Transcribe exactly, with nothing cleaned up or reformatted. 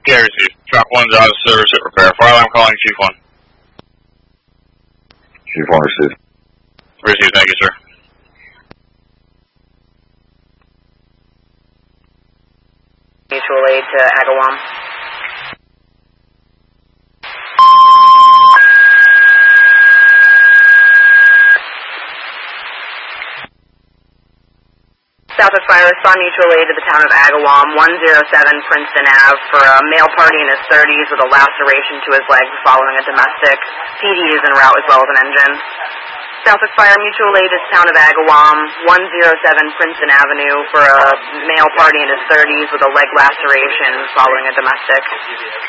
Yeah, received. Truck one's out of service at repair. Fire alarm calling Chief one. Chief one received. Received, thank you, sir. Mutual aid to Agawam. Southwest Fire, respond mutual aid to the town of Agawam, one oh seven Princeton Avenue, for a male party in his thirties with a laceration to his leg following a domestic. P D is en route as well as an engine. Southwest Fire, mutual aid to the town of Agawam, one oh seven Princeton Avenue, for a male party in his thirties with a leg laceration following a domestic.